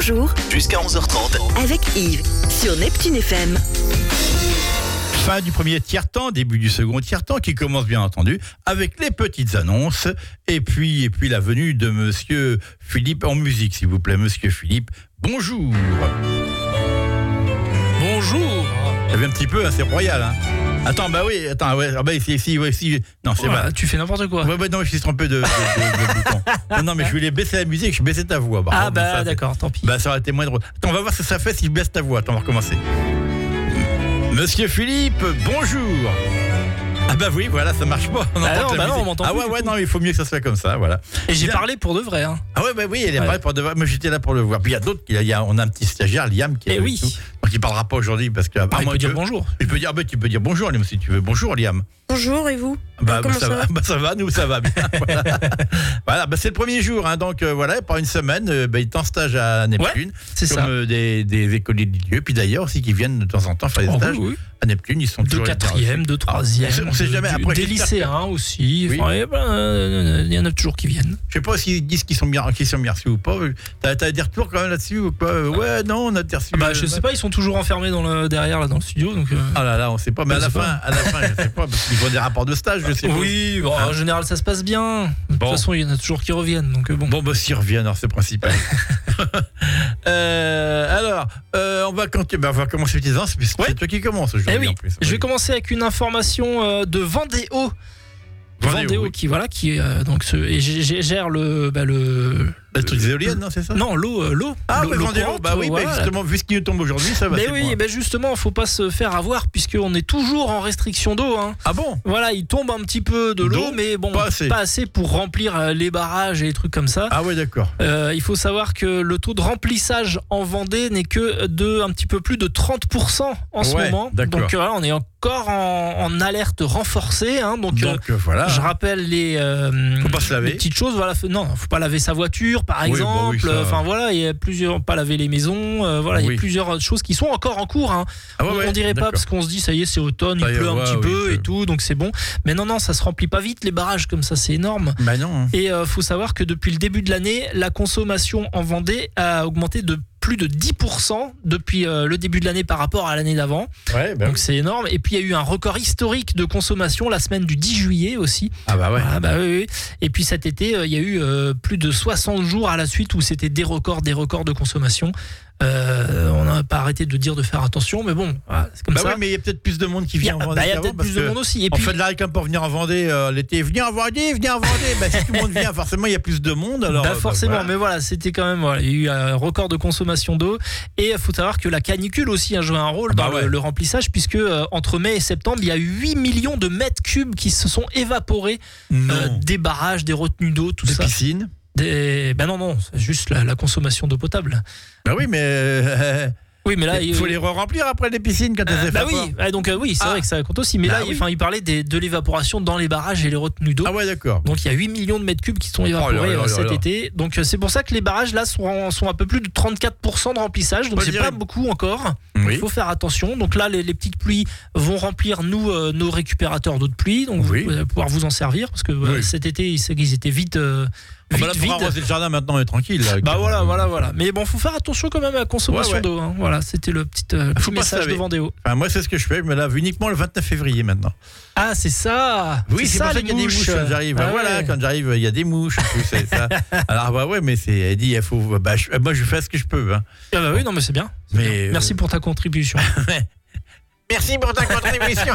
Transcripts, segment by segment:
bonjour Jusqu'à 11h30. avec Yves sur Neptune FM. Fin du premier tiers-temps, début du second tiers-temps qui commence bien entendu avec les petites annonces et puis la venue de Monsieur Philippe en musique, s'il vous plaît. Monsieur Philippe, bonjour. Bonjour. Ça fait un petit peu, hein, c'est royal. Hein. Attends, ouais, ici. Non, c'est Voilà, vrai. tu fais n'importe quoi. Ouais, non, je suis trompé de bouton. Non, mais je voulais baisser la musique, je baissais ta voix. Ça, d'accord, tant pis. ça aurait été moins drôle. Attends, on va voir ce que ça fait si je baisse ta voix. Attends, on va recommencer. Monsieur Philippe, bonjour. Ah bah oui, voilà, ça marche pas. On entend que la musique. on m'entend Ah plus, ouais, du coup. non, il faut mieux que ça soit comme ça, voilà. Et j'ai Bien. parlé pour de vrai. Hein. Ah ouais, bah oui, elle est parée pour de vrai. Moi, j'étais là pour le voir. Puis il y a d'autres, on a un petit stagiaire, Liam, qui est Eh avec oui. nous. Donc il parlera pas aujourd'hui parce que Il apparemment, peut dire bonjour. tu peux dire bonjour, Liam, si tu veux. Bonjour, Liam. Bonjour, et vous? Comment ça va? Ça va, nous, ça va bien. Voilà, c'est le premier jour, hein, donc voilà, par une semaine, il est en stage à Neptune. C'est comme ça. des écoliers du lieu. Puis d'ailleurs, aussi, qui viennent de temps en temps faire des stages Oui. à Neptune. Ils sont De toujours quatrième, de troisième. on sait jamais. Après, des j'espère lycéens aussi. Oui. Enfin, il y en a toujours qui viennent. Je sais pas s'ils disent qu'ils sont bien reçus ou pas. T'as des retours quand même là-dessus ou quoi? Ouais, non, on a été reçus. Je sais pas, ils sont toujours enfermés derrière, là, dans le studio. Donc, Ah là là, on sait pas. Mais à la fin, je sais pas, parce qu'ils font des rapports de stage, je sais pas. oui, bon, en général, ça se passe bien. De toute façon, il y en a toujours qui reviennent. Donc, bon. Bon, s'ils reviennent, alors c'est principal. On va commencer les petites annonces, puisque c'est toi qui commence aujourd'hui Eh oui, en plus. je vais commencer avec une information de Vendéo. Vendéo oui. qui gère le Le truc des éoliennes, non, c'est ça? non, l'eau. Ah, l'eau mais Vendéo, courante, bah oui, voilà. justement, vu ce qui nous tombe aujourd'hui, ça va. Mais c'est oui, bon. et ben justement, faut pas se faire avoir puisqu'on est toujours en restriction d'eau. Hein. Ah bon? Voilà, il tombe un petit peu de l'eau, D'eau, mais bon, pas assez. pour remplir les barrages et les trucs comme ça. Ah ouais, d'accord. Il faut savoir que le taux de remplissage en Vendée n'est que de un petit peu plus de 30% en ce moment. d'accord. Donc on est encore en alerte renforcée. Hein, donc Voilà. je rappelle Faut pas se laver. les petites choses. Voilà, faut pas laver sa voiture, par Oui, exemple. bah oui, ça. Enfin voilà, il y a plusieurs, pas laver les maisons. Voilà, il y Oui. a plusieurs choses qui sont encore en cours. Hein. Ah ouais, On dirait pas d'accord. parce qu'on se dit ça y est, c'est automne, il pleut un petit peu et tout, donc c'est bon. Mais non, ça se remplit pas vite les barrages comme ça, c'est énorme. Bah non. Et faut savoir que depuis le début de l'année, la consommation en Vendée a augmenté de plus de 10% depuis le début de l'année par rapport à l'année d'avant. Ouais, bah Donc oui. c'est énorme. Et puis il y a eu un record historique de consommation la semaine du 10 juillet aussi. Ah bah ouais. Ah bah oui. Et puis cet été, il y a eu plus de 60 jours à la suite où c'était des records de consommation. On n'a pas arrêté de faire attention, mais bon, voilà, c'est comme Bah ça. oui, mais il y a peut-être plus de monde qui vient en Vendée. Il y a qu'avant, peut-être parce plus de que monde aussi. Et on puis, fait de la réclame pour venir en Vendée l'été. Viens en Vendée. Bah, si tout le monde vient, forcément, il y a plus de monde. Alors, forcément, voilà. mais voilà, c'était quand même. Voilà, il y a eu un record de consommation d'eau. Et il faut savoir que la canicule aussi a joué un rôle dans le remplissage, puisque entre mai et septembre, il y a eu 8 millions de mètres cubes qui se sont évaporés des barrages, des retenues d'eau, tout Des ça. piscines. Non, c'est juste la consommation d'eau potable. Bah oui, mais Oui, mais là, il faut les remplir après les piscines quand elles bah s'évaporent. oui, donc oui, c'est vrai que ça compte aussi. Mais Bah là, oui. il parlait de l'évaporation dans les barrages et les retenues d'eau. Ah ouais, d'accord. Donc il y a 8 millions de mètres cubes qui sont évaporés cet été. Donc c'est pour ça que les barrages là sont à peu plus de 34% de remplissage. Donc Moi, je c'est dirais- pas beaucoup encore. Oui. Il faut faire attention. Donc là les petites pluies vont remplir nos récupérateurs d'eau de pluie. Donc Oui. vous allez pouvoir vous en servir parce que Oui. cet été ils étaient vite Ah bah là, pour vides. arroser le jardin maintenant, on est tranquille. Là, Bah voilà. Mais bon, faut faire attention quand même à la consommation Ouais. d'eau. Hein. Voilà, c'était le petit Faut pas se message de laver. Vendéo. Enfin, moi, c'est ce que je fais. Je me lave uniquement le 29 février maintenant. Ah, c'est ça. Oui, c'est pour ça les qu'il y a des mouches quand j'arrive. Ah Bah, voilà, ouais. quand j'arrive, il y a des mouches. En plus, c'est ça. Alors, bah ouais, mais elle dit, il faut. Moi, je fais ce que je peux. Hein. Ah bah oui, non mais c'est bien. C'est Mais, bien. Merci pour ta contribution. Merci pour ta contribution.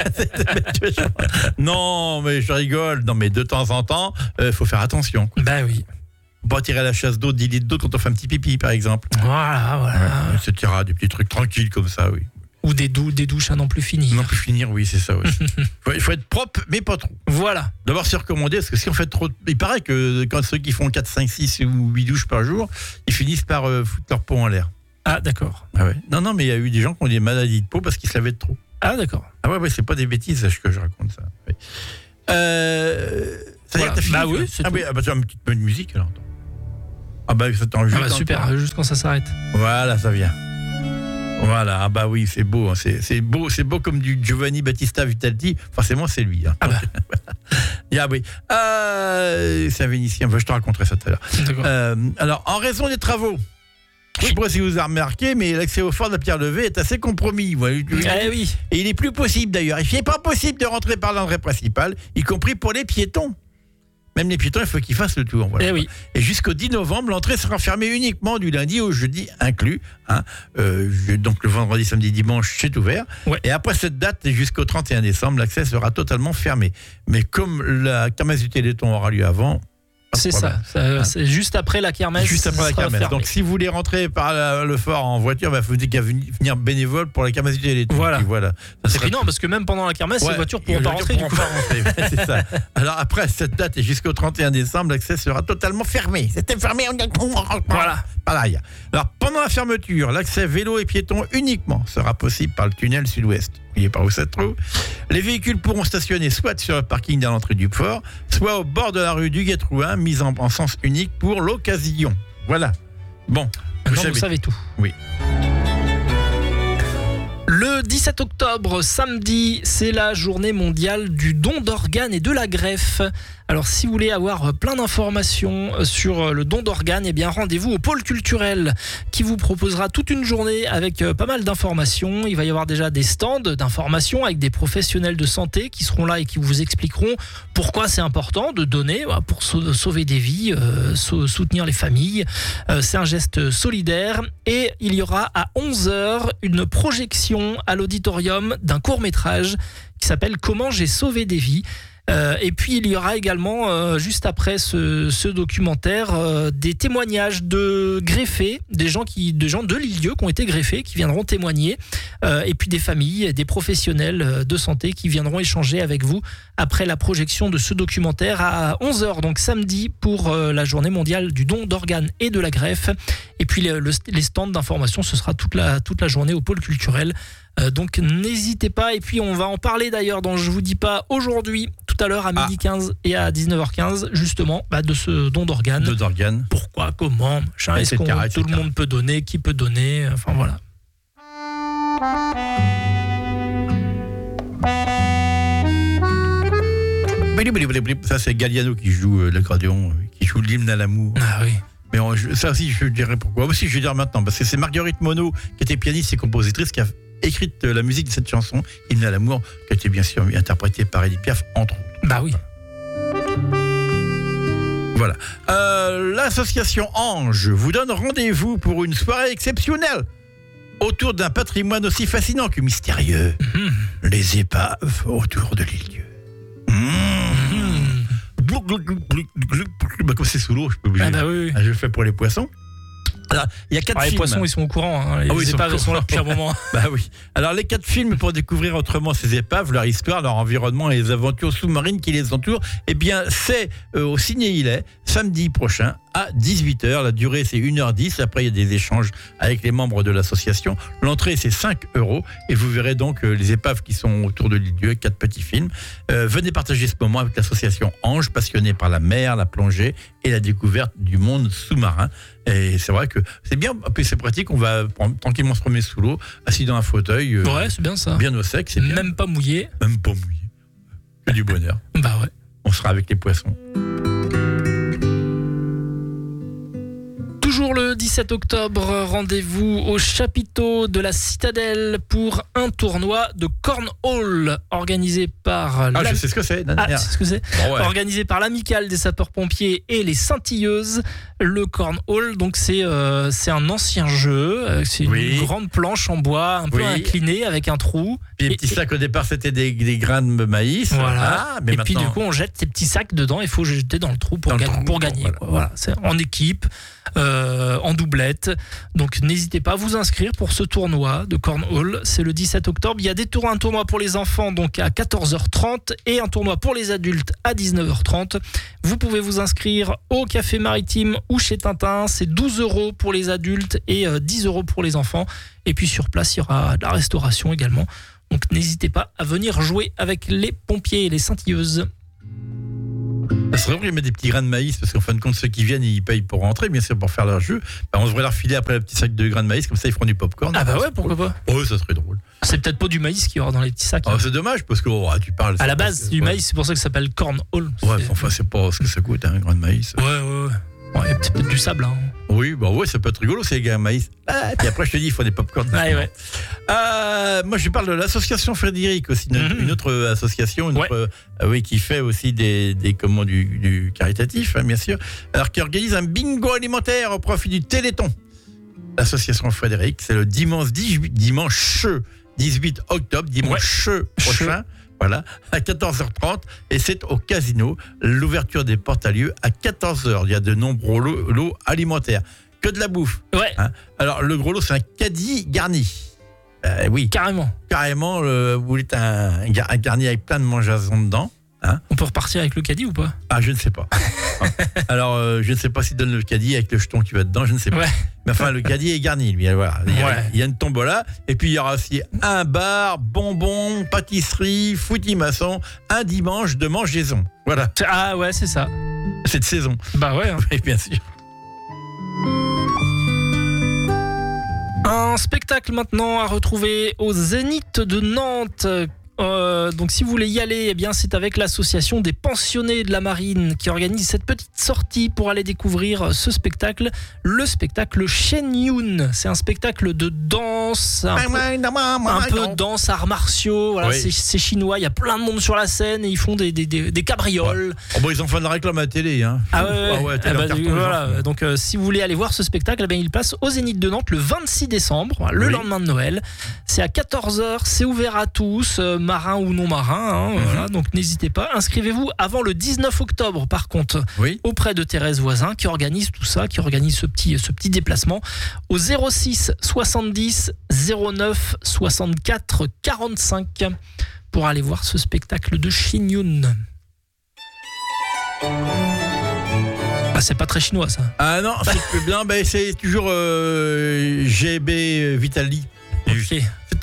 Non, mais je rigole. Non, mais de temps en temps, faut faire attention. Bah oui. Faut pas tirer à la chasse d'eau 10 litres d'eau quand on fait un petit pipi, par exemple. Voilà. Etc. Des petits trucs tranquilles comme ça, oui. Ou des douches à n'en plus finir. Non plus finir, oui, c'est ça. Oui. Il faut être propre, mais pas trop. Voilà. D'abord, c'est recommandé, parce que si on fait trop. Il paraît que quand ceux qui font 4, 5, 6 ou 8 douches par jour, ils finissent par foutre leur peau en l'air. Ah d'accord. Ah ouais. Non, mais il y a eu des gens qui ont des maladies de peau parce qu'ils se lavaient de trop. Ah d'accord. Ah ouais, c'est pas des bêtises que je raconte ça. Oui. Ça y est, Voilà. t'as fini, Bah toi oui, c'est Ah tout. oui, tu as une petite bonne musique alors. Ah bah ça t'enregistre. Ah bah super, juste quand ça s'arrête. Voilà, ça vient. Voilà, ah bah oui, c'est beau, hein. C'est beau comme du Giovanni Battista Vitaldi. Forcément, c'est lui. Hein. Ah bah. Ah oui. C'est un Vénitien. Je te raconterai ça tout à l'heure. D'accord. Alors, en raison des travaux Je ne sais pas si vous avez remarqué, mais l'accès au fort de la Pierre-Levée est assez compromis. Oui. Et il n'est plus possible d'ailleurs. Il n'est pas possible de rentrer par l'entrée principale, y compris pour les piétons. Même les piétons, il faut qu'ils fassent le tour. Voilà. Et jusqu'au 10 novembre, l'entrée sera fermée uniquement du lundi au jeudi inclus. Donc le vendredi, samedi, dimanche, c'est ouvert. Ouais. Et après cette date, jusqu'au 31 décembre, l'accès sera totalement fermé. Mais comme la kermesse du Téléthon aura lieu avant... C'est ça. C'est juste après la kermesse. Juste après la kermesse. Fermé. Donc si vous voulez rentrer par le fort en voiture, il faut dire qu'il y a venir bénévole pour la kermesse du Téléthon. Voilà. C'est évident parce que même pendant la kermesse, les voitures pourront pas rentrer. C'est ça. Alors après cette date et jusqu'au 31 décembre, l'accès sera totalement fermé. C'était fermé. Voilà. Alors pendant la fermeture, l'accès vélo et piéton uniquement sera possible par le tunnel sud-ouest. Vous voyez par où ça se trouve. Les véhicules pourront stationner soit sur le parking à l'entrée du port, soit au bord de la rue du Guet-Trouin, mise en sens unique pour l'occasion. Voilà. Bon, vous savez tout. Oui. Le 17 octobre, samedi, c'est la journée mondiale du don d'organes et de la greffe. Alors si vous voulez avoir plein d'informations sur le don d'organes, rendez-vous au pôle culturel qui vous proposera toute une journée avec pas mal d'informations. Il va y avoir déjà des stands d'informations avec des professionnels de santé qui seront là et qui vous expliqueront pourquoi c'est important de donner pour sauver des vies, soutenir les familles. C'est un geste solidaire et il y aura à 11h une projection à l'auditorium d'un court-métrage qui s'appelle « Comment j'ai sauvé des vies ». Et puis il y aura également juste après ce documentaire des témoignages de greffés, des gens de l'Île-Dieu qui ont été greffés, qui viendront témoigner, et puis des familles, des professionnels de santé qui viendront échanger avec vous après la projection de ce documentaire à 11h, donc samedi pour la journée mondiale du don d'organes et de la greffe. Et puis les stands d'information, ce sera toute la journée au pôle culturel. Donc n'hésitez pas, et puis on va en parler d'ailleurs dans Je vous dis pas aujourd'hui, tout à l'heure à 12h15 et à 19h15 justement de ce don d'organes. Pourquoi, comment, machin, est-ce que tout le monde peut donner, qui peut donner, enfin voilà. Ça c'est Galliano qui joue l'accordéon, qui joue l'hymne à l'amour. Ah oui. Mais ça aussi je dirais pourquoi. Aussi je vais dire maintenant, parce que c'est Marguerite Monod qui était pianiste et compositrice qui a écrit la musique de cette chanson, Hymne à l'amour, qui a été bien sûr interprétée par Edith Piaf, entre autres. Bah oui. Voilà. L'association Ange vous donne rendez-vous pour une soirée exceptionnelle autour d'un patrimoine aussi fascinant que mystérieux. Les épaves autour de l'île-Dieu. Comme c'est sous l'eau, je peux oublier. Oui. Je le fais pour les poissons. Alors, il y a 4 films. Les poissons, ils sont au courant. Les épaves sont là depuis un moment. Oui. Alors, les 4 films pour découvrir autrement ces épaves, leur histoire, leur environnement et les aventures sous-marines qui les entourent, c'est au Ciné-Hillet, samedi prochain, à 18h. La durée, c'est 1h10. Après, il y a des échanges avec les membres de l'association. L'entrée, c'est 5 €. Et vous verrez donc les épaves qui sont autour de l'île-Dieu, 4 petits films. Venez partager ce moment avec l'association Ange, passionnée par la mer, la plongée et la découverte du monde sous-marin. Et c'est vrai que c'est bien, puis c'est pratique, on va tranquillement se promener sous l'eau, assis dans un fauteuil. C'est bien ça. Bien au sec, c'est bien. Même pas mouillé. Que du bonheur. Ouais. On sera avec les poissons. Toujours le 17 octobre, rendez-vous au chapiteau de la Citadelle pour un tournoi de cornhole organisé par... je sais ce que c'est. c'est ce que c'est. Organisé par l'Amicale des sapeurs-pompiers et les Scintilleuses. Le cornhole, donc c'est un ancien jeu. C'est une grande planche en bois, un peu inclinée avec un trou. Puis les petits sacs au départ, c'était des grains de maïs. Voilà. Mais puis du coup, on jette ces petits sacs dedans. Il faut jeter dans le trou pour gagner. Voilà. C'est en équipe. En doublette. Donc n'hésitez pas à vous inscrire pour ce tournoi de cornhole. C'est le 17 octobre. Il y a un tournoi pour les enfants donc à 14h30 et un tournoi pour les adultes à 19h30. Vous pouvez vous inscrire au Café Maritime ou chez Tintin. C'est 12 € pour les adultes et 10 € pour les enfants. Et puis sur place, il y aura de la restauration également. Donc n'hésitez pas à venir jouer avec les pompiers et les scintilleuses. Ça serait vrai qu'ils mettent des petits grains de maïs, parce qu'en fin de compte, ceux qui viennent, ils payent pour rentrer, bien sûr, pour faire leur jeu. On devrait leur filer après le petit sac de grains de maïs, comme ça ils feront du popcorn. Pourquoi pas. Ça serait drôle. C'est peut-être pas du maïs qu'il y aura dans les petits sacs. C'est dommage, parce que tu parles... À la base, c'est du maïs, c'est pour ça que ça s'appelle cornhole. C'est pas ce que ça coûte, un grain de maïs. Ouais, il y a peut-être du sable. Oui, ça peut être rigolo, c'est les gars maïs. Puis après, je te dis, il faut des pop-corn. Ouais. Moi, je parle de l'association Frédéric aussi, une autre association, qui fait aussi des du caritatif, hein, bien sûr. Alors, qui organise un bingo alimentaire au profit du Téléthon. L'association Frédéric, c'est le dimanche 18 octobre, prochain. Voilà, à 14h30, et c'est au casino. L'ouverture des portes a lieu à 14h. Il y a de nombreux lots alimentaires. Que de la bouffe. Ouais. Hein. Alors, le gros lot, c'est un caddie garni. Oui. Carrément, vous voulez un garni avec plein de mangeaisons dedans. Hein. On peut repartir avec le caddie ou pas? Ah, je ne sais pas. Alors, je ne sais pas s'il donne le caddie avec le jeton qui va dedans, je ne sais pas. Ouais. Mais enfin, le caddie est garni, lui. Voilà. Il y a une tombola, et puis il y aura aussi un bar, bonbons, pâtisserie, foutis maçon, un dimanche de mangeaison. Voilà. Ah ouais, c'est ça. C'est de saison. Bah ouais. Hein. Oui, bien sûr. Un spectacle maintenant à retrouver au Zénith de Nantes. Donc si vous voulez y aller, eh bien c'est avec l'association des pensionnés de la marine qui organise cette petite sortie pour aller découvrir ce spectacle, le spectacle Shen Yun. C'est un spectacle de danse, un peu danse, arts martiaux. Voilà, oui. c'est chinois. Il y a plein de monde sur la scène et ils font des cabrioles. Ouais. Ils en font de la réclame à la télé, hein. Voilà. Donc si vous voulez aller voir ce spectacle, eh bien il passe au Zénith de Nantes le 26 décembre, le lendemain de Noël. C'est à 14h, c'est ouvert à tous. Marin ou non marin, voilà, donc n'hésitez pas. Inscrivez-vous avant le 19 octobre, par contre, auprès de Thérèse Voisin, qui organise tout ça, qui organise ce petit déplacement au 06 70 09 64 45 pour aller voir ce spectacle de Shen Yun. Ah, c'est pas très chinois, ça. Ah non, c'est bien, c'est toujours GB Vitali. Ok.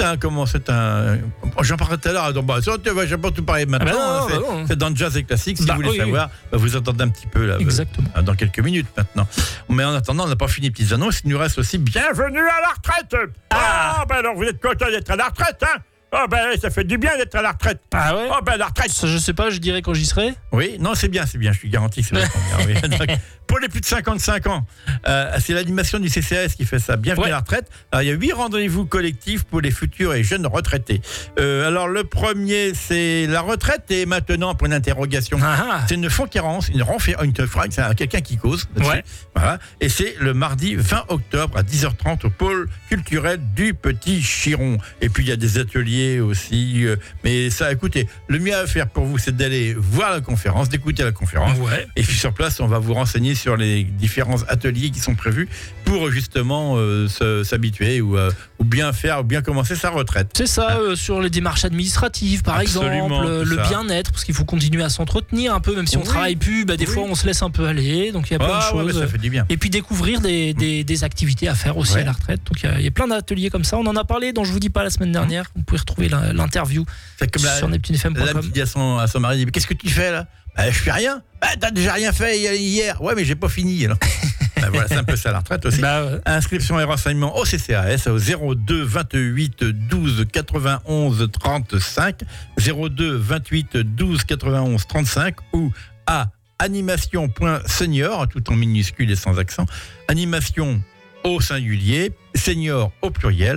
J'en parlais tout à l'heure, donc je vais pas tout parler maintenant. C'est dans le jazz et classique, si vous voulez savoir, vous attendez un petit peu là. Exactement. Dans quelques minutes maintenant. Mais en attendant, on n'a pas fini les petites annonces, il nous reste aussi bienvenue à la retraite. Alors vous êtes content d'être à la retraite, hein? Ça fait du bien d'être à la retraite. Ah ouais? La retraite. Ça, je sais pas, je dirais quand j'y serai. Oui, non, c'est bien, je suis garanti que c'est bien. Oui. Donc, pour les plus de 55 ans, c'est l'animation du CCAS qui fait ça. Bienvenue à la retraite. Alors, il y a 8 rendez-vous collectifs pour les futurs et jeunes retraités. Alors, le premier, c'est la retraite et maintenant, pour une interrogation. C'est une conférence, c'est quelqu'un qui cause. Voilà. Et c'est le mardi 20 octobre à 10h30 au pôle culturel du Petit Chiron. Et puis, il y a des ateliers aussi. Mais ça, écoutez, le mieux à faire pour vous, c'est d'aller voir la conférence, d'écouter la conférence. Et puis, sur place, on va vous renseigner sur les différents ateliers qui sont prévus pour justement s'habituer ou bien faire ou bien commencer sa retraite. C'est ça, sur les démarches administratives par exemple, le bien-être, parce qu'il faut continuer à s'entretenir un peu, même si on travaille plus, des fois on se laisse un peu aller, donc il y a plein de choses. Ça fait du bien. Et puis découvrir des activités à faire aussi à la retraite, donc il y a plein d'ateliers comme ça, on en a parlé dans Je vous dis pas la semaine dernière, vous pouvez retrouver l'interview sur neptunefm.com. Là, dit à son mari, dit, mais qu'est-ce que tu fais là? Je fais rien. T'as déjà rien fait hier. Ouais, mais j'ai pas fini alors. Voilà, c'est un peu ça la retraite aussi. Inscription et renseignements au CCAS au 02 28 12 91 35 02 28 12 91 35 ou à animation.senior, tout en minuscule et sans accent, animation au singulier, senior au pluriel,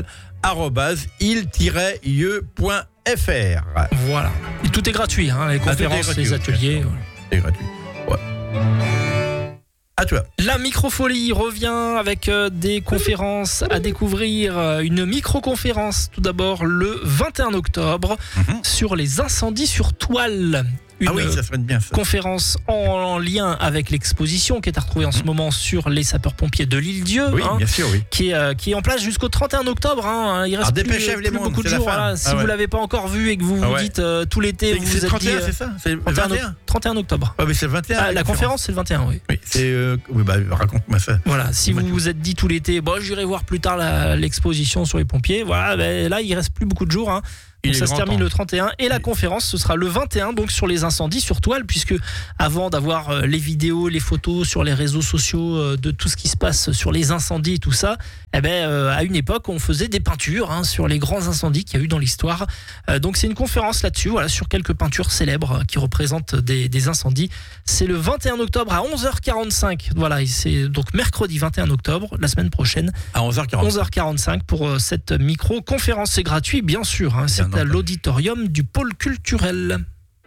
@il-ie.fr. Voilà. Et tout est gratuit, les conférences, les ateliers. C'est gratuit. À toi. La microfolie revient avec des conférences à découvrir. Une micro-conférence, tout d'abord, le 21 octobre, sur les incendies sur toile. Ça serait bien ça. Conférence en lien avec l'exposition qui est à retrouver en ce moment sur les sapeurs-pompiers de l'île-Dieu, bien sûr, qui est en place jusqu'au 31 octobre. Il reste plus beaucoup de jours. Si vous l'avez pas encore vu et que vous vous dites tout l'été, vous vous êtes 31, dit... c'est ça, c'est le 31 octobre. Mais c'est le 21. La conférence, c'est le 21, oui. Raconte-moi ça. Voilà, si vous vous êtes dit tout l'été, j'irai voir plus tard l'exposition sur les pompiers, là, il reste plus beaucoup de jours. Donc ça se termine le 31 et la conférence ce sera le 21 donc sur les incendies sur toile, puisque avant d'avoir les vidéos, les photos sur les réseaux sociaux de tout ce qui se passe sur les incendies et tout ça, à une époque on faisait des peintures sur les grands incendies qu'il y a eu dans l'histoire. Donc c'est une conférence là-dessus, voilà, sur quelques peintures célèbres qui représentent des incendies. C'est le 21 octobre à 11h45. Voilà, et c'est donc mercredi 21 octobre, la semaine prochaine. À 11h45 pour cette micro-conférence. C'est gratuit, bien sûr. C'est à l'auditorium du pôle culturel.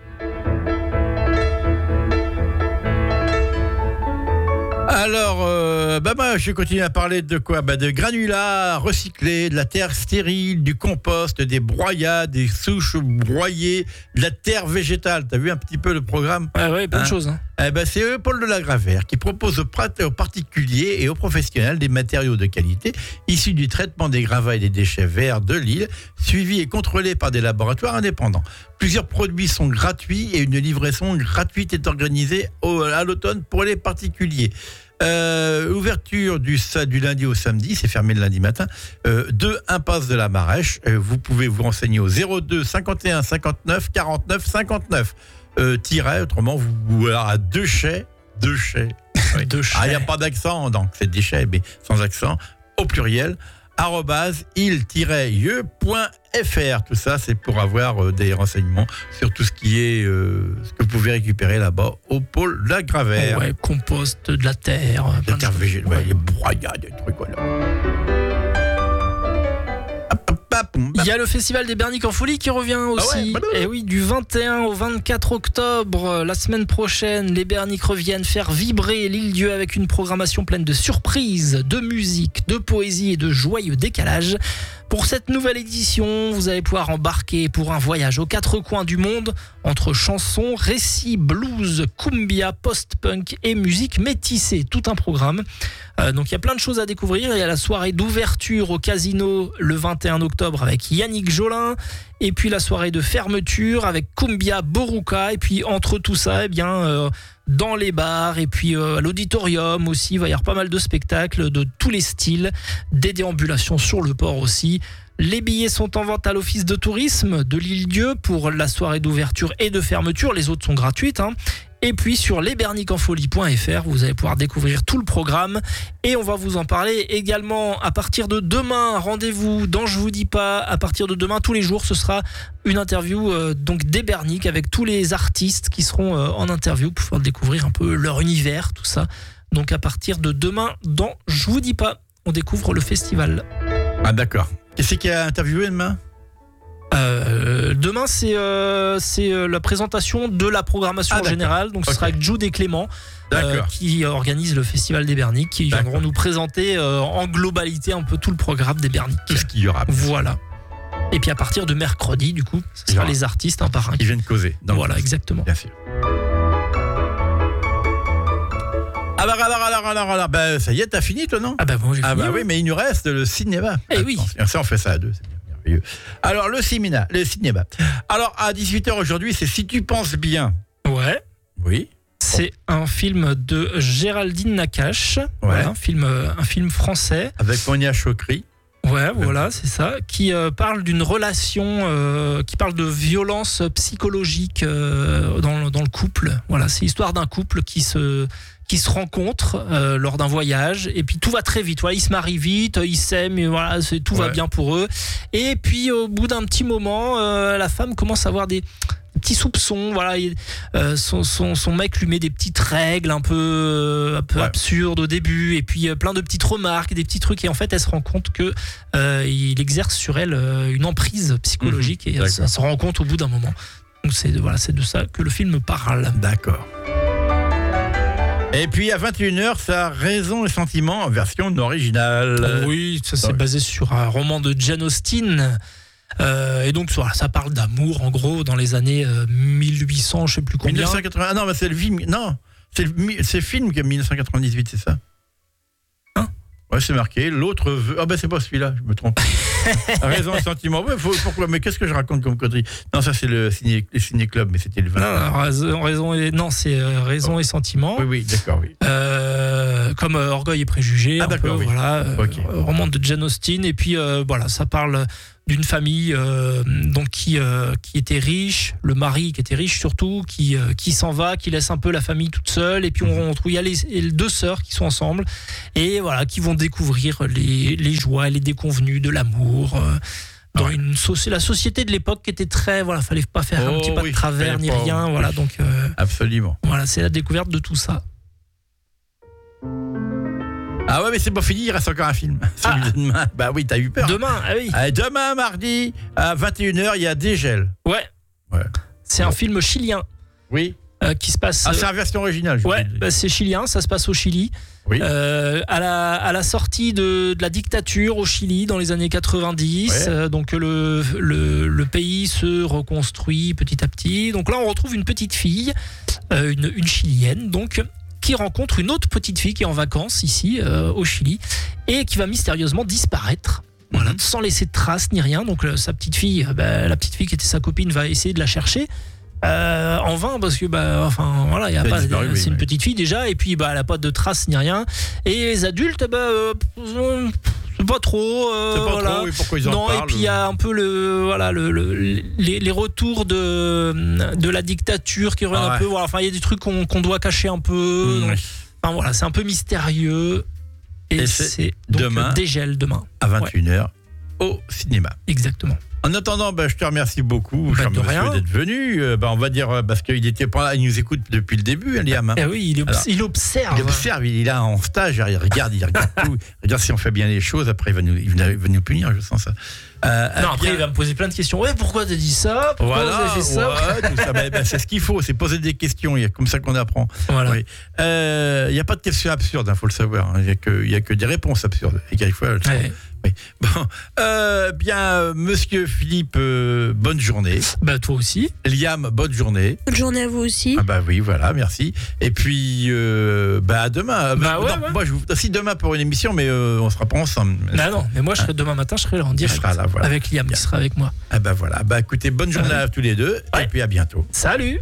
Alors, moi, je continue à parler de quoi ? De granulats recyclés, de la terre stérile, du compost, des broyades, des souches broyées, de la terre végétale. T'as vu un petit peu le programme ? Oui, plein de choses. C'est Paul de la Gravère qui propose aux particuliers et aux professionnels des matériaux de qualité issus du traitement des gravats et des déchets verts de l'île, suivis et contrôlés par des laboratoires indépendants. Plusieurs produits sont gratuits et une livraison gratuite est organisée à l'automne pour les particuliers. Ouverture du lundi au samedi, c'est fermé le lundi matin. 2 impasse de la Marèche. Vous pouvez vous renseigner au 02 51 59 49 59. Autrement, vous à Déchets. Oui. Il n'y a pas d'accent, donc c'est déchets, mais sans accent, au pluriel, @il-ieux.fr. Tout ça, c'est pour avoir des renseignements sur tout ce qui est ce que vous pouvez récupérer là-bas au pôle de la Gravère. Ouais, compost, de la terre. De la terre végétale, les broyades, des trucs, voilà. Il y a le Festival des Berniques en Folie qui revient aussi. Et oui, du 21 au 24 octobre, la semaine prochaine, les Berniques reviennent faire vibrer l'Île-Dieu avec une programmation pleine de surprises, de musique, de poésie et de joyeux décalage. Pour cette nouvelle édition, vous allez pouvoir embarquer pour un voyage aux 4 coins du monde entre chansons, récits, blues, cumbia, post-punk et musique métissée. Tout un programme. Donc il y a plein de choses à découvrir. Il y a la soirée d'ouverture au casino le 21 octobre avec Yannick Jolin. Et puis la soirée de fermeture avec Cumbia Boruca. Et puis entre tout ça, dans les bars et puis à l'auditorium aussi, il va y avoir pas mal de spectacles de tous les styles, des déambulations sur le port aussi. Les billets sont en vente à l'office de tourisme de l'Île-Dieu pour la soirée d'ouverture et de fermeture. Les autres sont gratuites. Et puis sur lesberniqueenfolie.fr, vous allez pouvoir découvrir tout le programme. Et on va vous en parler également à partir de demain. Rendez-vous dans Je vous dis pas. À partir de demain, tous les jours, ce sera une interview donc des Berniques avec tous les artistes qui seront en interview pour pouvoir découvrir un peu leur univers, tout ça. Donc à partir de demain, dans Je vous dis pas, on découvre le festival. Ah d'accord. Qu'est-ce qu'il y a à interviewer demain ? Demain c'est la présentation de la programmation générale, donc ce sera avec Jude et Clément qui organisent le Festival des Berniques, qui viendront nous présenter en globalité un peu tout le programme des Berniques. Tout ce qu'il y aura. Voilà. Et puis à partir de mercredi, du coup, ce sera les artistes un par un qui viennent causer. Voilà, exactement. Bien sûr. Alors, ça y est, t'as fini toi, non ? Bon, j'ai fini. Oui, mais il nous reste le cinéma. Oui. Ça, on fait ça à 2, c'est bien. Alors, le cinéma. Alors, à 18h aujourd'hui, c'est Si tu penses bien. Ouais. Oui. C'est un film de Géraldine Nakache. Voilà, un film français. Avec Monia Chokri. Ouais, voilà, c'est ça. Qui parle d'une relation, qui parle de violence psychologique dans le couple. Voilà, c'est l'histoire d'un couple qui se rencontrent lors d'un voyage, et puis tout va très vite. Voilà, ils se marient vite, ils s'aiment, voilà, tout va bien pour eux. Et puis au bout d'un petit moment, la femme commence à avoir des petits soupçons. Voilà, son mec lui met des petites règles un peu absurdes au début, et puis plein de petites remarques, des petits trucs. Et en fait, elle se rend compte que il exerce sur elle une emprise psychologique, et elle se rend compte au bout d'un moment. Donc c'est de ça que le film parle. D'accord. Et puis à 21h, ça Raison et Sentiment en version originale. Oui, ça c'est basé sur un roman de Jane Austen. Et donc ça parle d'amour en gros dans les années 1800, je sais plus combien. 1980. Ah non, mais c'est le film. Non, c'est le film qui est 1998, c'est ça. Ouais, c'est marqué. L'autre veut. Ah ben c'est pas celui-là, je me trompe. Raison et Sentiment. Ouais, pourquoi ? Mais qu'est-ce que je raconte comme connerie ? Non, ça c'est le ciné-club, mais c'était le 20. Non, c'est Raison et Sentiment. Oui, d'accord, oui. comme Orgueil et préjugés, oui. Voilà, roman de Jane Austen. Et puis voilà, ça parle d'une famille donc qui était riche, le mari qui était riche surtout, qui s'en va, qui laisse un peu la famille toute seule. Et puis on retrouve, il y a les deux sœurs qui sont ensemble et voilà, qui vont découvrir les joies et les déconvenues de l'amour. Dans la société de l'époque qui était très, voilà, fallait pas faire un petit pas de travers ni rien, voilà, donc absolument. Voilà, c'est la découverte de tout ça. Ah ouais, mais c'est pas fini, il reste encore un film. Celui de demain. Bah oui, t'as eu peur. Demain, oui. Demain, mardi, à 21h, il y a Dégel. Ouais. C'est un film chilien. Oui. Qui se passe. C'est la version originale. C'est chilien, ça se passe au Chili. Oui. À la sortie de la dictature au Chili dans les années 90, donc le pays se reconstruit petit à petit. Donc là, on retrouve une petite fille, une chilienne, donc qui rencontre une autre petite fille qui est en vacances ici au Chili et qui va mystérieusement disparaître. Voilà, sans laisser de traces ni rien. Donc sa petite fille, la petite fille qui était sa copine, va essayer de la chercher. En vain parce que voilà, c'est une petite fille déjà et puis elle a pas de traces ni rien et les adultes c'est pas trop trop, oui, pourquoi ils en parlent. Et puis il y a un peu les retours de la dictature qui reviennent un peu, voilà, il y a des trucs qu'on doit cacher un peu, voilà, c'est un peu mystérieux et c'est donc demain, Dégel demain à 21h au cinéma. Exactement. En attendant, je te remercie beaucoup, cher monsieur, d'être venu. On va dire, parce qu'il était pas là, il nous écoute depuis le début, Liam. Oui, il observe. Il observe, il est là en stage, il regarde tout. Il regarde si on fait bien les choses, après il va nous punir, je sens ça. Après il va me poser plein de questions. Pourquoi t'as dit ça? Pourquoi vous avez fait ça? Tout ça. C'est ce qu'il faut, c'est poser des questions, il y a comme ça qu'on apprend. Voilà. Il n'y a pas de questions absurdes, il faut le savoir. Il n'y a que des réponses absurdes. Et quelquefois, oui. Bon, bien, monsieur Philippe, bonne journée. Toi aussi. Liam, bonne journée. Bonne journée à vous aussi. Oui, voilà, merci. Et puis, à demain. Moi, si demain pour une émission, mais on sera pas ensemble. Non, mais moi, demain matin, je serai là en direct. Là, voilà. Avec Liam, qui sera avec moi. Voilà. Écoutez, bonne journée à tous les deux. Et puis à bientôt. Salut.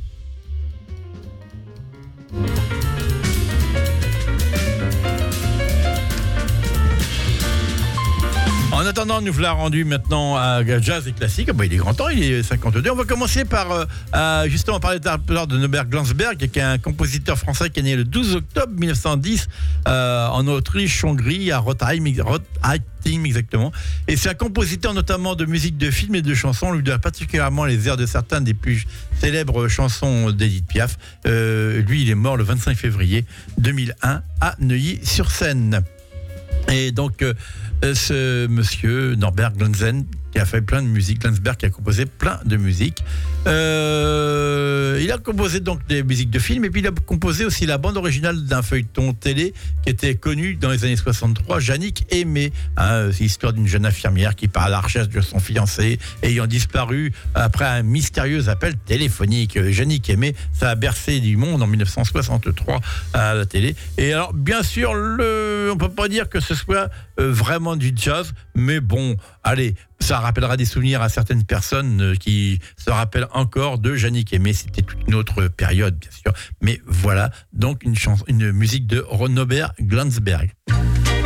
En attendant, nous voilà rendus maintenant à Jazz et Classique. Il est grand temps, il est 52. On va commencer par, justement, parler tout à l'heure de Norbert Glansberg, qui est un compositeur français qui est né le 12 octobre 1910 en Autriche-Hongrie, à Rotheim exactement. Et c'est un compositeur notamment de musique de film et de chansons. On lui doit particulièrement les airs de certaines des plus célèbres chansons d'Edith Piaf. Lui, il est mort le 25 février 2001 à Neuilly-sur-Seine. Et donc, ce monsieur Norbert Glansberg qui a fait plein de musique, Glansberg qui a composé plein de musique. Il a composé donc des musiques de films et puis il a composé aussi la bande originale d'un feuilleton télé qui était connu dans les années 63, Yannick Aimé. C'est l'histoire d'une jeune infirmière qui part à la recherche de son fiancé ayant disparu après un mystérieux appel téléphonique. Yannick Aimé, ça a bercé du monde en 1963 à la télé. Et alors, bien sûr, on peut pas dire que ce soit vraiment du jazz, mais bon, allez, ça rappellera des souvenirs à certaines personnes qui se rappellent encore de Yannick Aimé. C'était toute une autre période, bien sûr. Mais voilà, donc une musique de Norbert Glansberg.